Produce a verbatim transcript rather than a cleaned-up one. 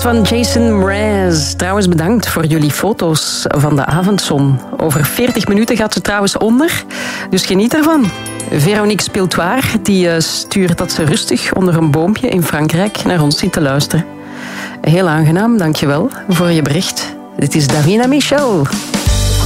van Jason Mraz. Trouwens, bedankt voor jullie foto's van de avondzon. Over veertig minuten gaat ze trouwens onder, dus geniet ervan. Veronique Spiltoir die stuurt dat ze rustig onder een boompje in Frankrijk naar ons zit te luisteren. Heel aangenaam, dankjewel voor je bericht. Dit is Davina Michel.